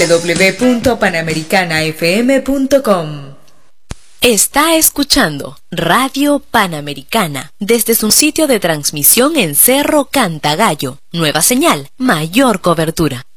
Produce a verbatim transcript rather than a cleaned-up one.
w w w punto panamericana f m punto com. Está escuchando Radio Panamericana desde su sitio de transmisión en Cerro Cantagallo. Nueva señal, mayor cobertura.